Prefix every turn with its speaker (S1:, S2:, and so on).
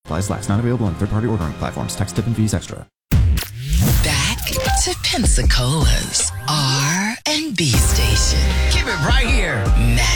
S1: Supplies last. Not available on third-party ordering platforms. Tax, tip, and fees extra.
S2: Back to Pensacola's R&B station. Keep it right here.